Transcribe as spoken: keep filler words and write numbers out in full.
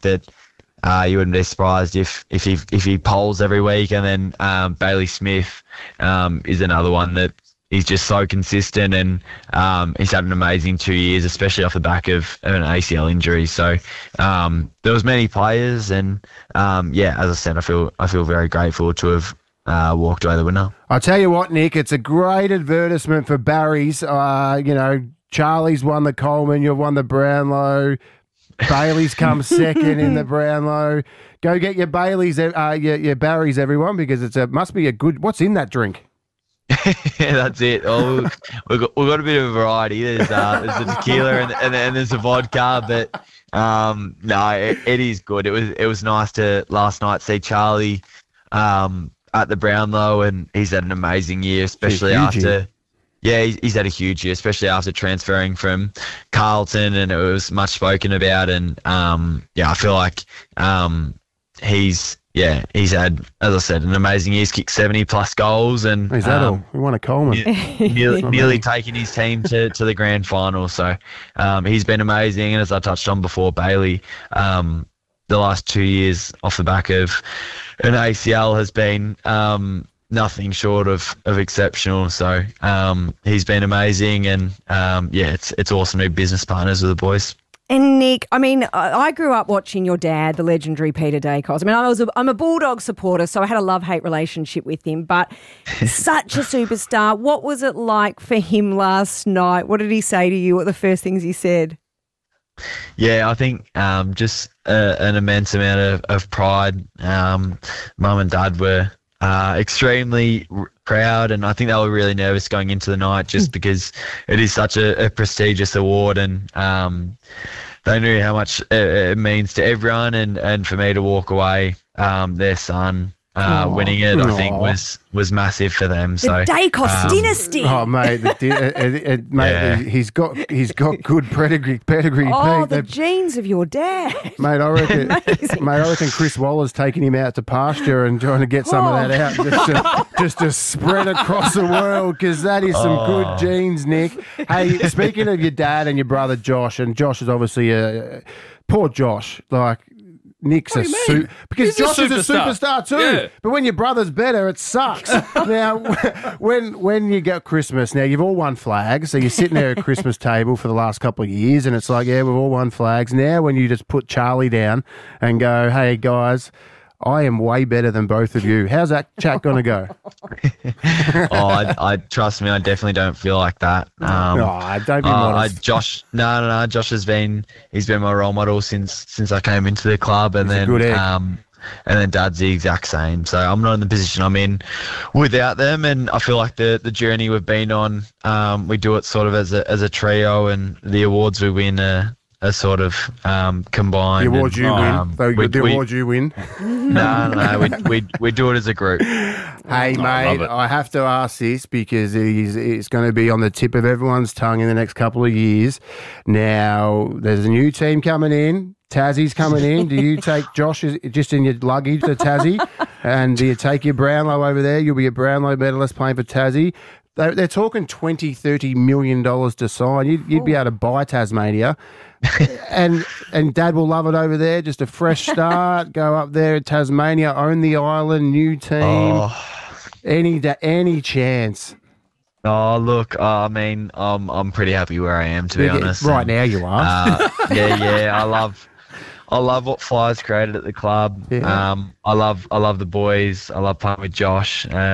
that uh, you wouldn't be surprised if if he if he polls every week. And then um, Bailey Smith um, is another one that he's just so consistent, and um, he's had an amazing two years, especially off the back of an A C L injury. So um, there was many players, and um, yeah, as I said, I feel I feel very grateful to have uh, walked away the winner. I'll tell you what, Nick, it's a great advertisement for Barry's. Uh, you know, Charlie's won the Coleman, you've won the Brownlow. Bailey's come second in the Brownlow. Go get your Baileys, uh, your, your Barry's, everyone, because it's a must be a good. What's in that drink? Yeah, that's it. Oh, we've got, we've got a bit of a variety. There's uh, there's the tequila and, and and there's the vodka, but um, no, it, it is good. It was it was nice to last night see Charlie um, at the Brownlow, and he's had an amazing year, especially after. Yeah, he's, he's had a huge year, especially after transferring from Carlton, and it was much spoken about. And um, yeah, I feel like um, he's. Yeah, he's had, as I said, an amazing year. He's kicked seventy plus goals, and is that um, all? We won a Coleman. Yeah, nearly, nearly taking his team to, to the grand final. So um, he's been amazing. And as I touched on before, Bailey, um, the last two years off the back of an A C L has been um, nothing short of, of exceptional. So um, he's been amazing, and um, yeah, it's it's awesome to be business partners with the boys. And Nick, I mean, I grew up watching your dad, the legendary Peter Dacos. I mean, I was a, I'm a Bulldog supporter, so I had a love-hate relationship with him, but such a superstar. What was it like for him last night? What did he say to you? What were the first things he said? Yeah, I think um, just uh, an immense amount of, of pride. Um, Mum and Dad were uh, extremely r- proud, and I think they were really nervous going into the night just because it is such a, a prestigious award, and um, they knew how much it, it means to everyone, and, and for me to walk away, um, their son uh, winning it, I think was was massive for them. The so Dacos um, dynasty. Oh, mate, the, di- it, it, it, mate, Yeah. he's got he's got good pedigree, pedigree. Oh, Pete. the They- genes of your dad. Mate, I reckon, Amazing. mate, I reckon Chris Waller's taking him out to pasture and trying to get some Oh. of that out just to, just to spread across the world, because that is some Oh. good genes, Nick. Hey, speaking of your dad and your brother Josh, and Josh is obviously a poor Josh, like. Nick's What a do you su- mean? because He's a Josh is a superstar. superstar too. Yeah. But when your brother's better, it sucks. Now, when when you get Christmas, now you've all won flags, so you're sitting there at Christmas table for the last couple of years, and it's like, yeah, we've all won flags. Now, when you just put Charlie down and go, hey guys, I am way better than both of you. How's that chat going to go? oh, I, I trust me, I definitely don't feel like that. Um, oh, don't be Uh, I, modest. Josh, no, no, no. Josh has been he's been my role model since since I came into the club, and He's a then good egg. um, and then Dad's the exact same. So I'm not in the position I'm in without them, and I feel like the the journey we've been on, um, we do it sort of as a as a trio, and the awards we win are, are sort of um, combined. The awards and, you um, win. So we- the we- awards you win. No, no, no. We, we we do it as a group. Hey, mate, love it. I have to ask this because he's, it's going to be on the tip of everyone's tongue in the next couple of years. Now, there's a new team coming in. Tassie's coming in. Do you take Josh is- just in your luggage to Tassie? And do you take your Brownlow over there? You'll be a Brownlow medalist playing for Tassie. They're, they're talking twenty, thirty million dollars to sign. You'd, you'd be able to buy Tasmania. and and Dad will love it over there. Just a fresh start. Go up there at Tasmania, own the island, new team. Oh. Any da- any chance? Oh, look, uh, I mean, I'm I'm pretty happy where I am, to be Yeah, honest. right And, now you are. Uh, yeah, yeah, I love, I love what Fly's created at the club. Yeah. Um, I love, I love the boys. I love playing with Josh. Uh,